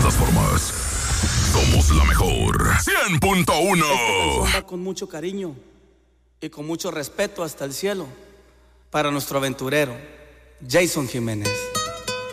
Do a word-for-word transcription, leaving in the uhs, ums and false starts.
todas formas, somos la mejor. cien punto uno. Esta canción va con mucho cariño y con mucho respeto hasta el cielo para nuestro aventurero, Jason Jiménez.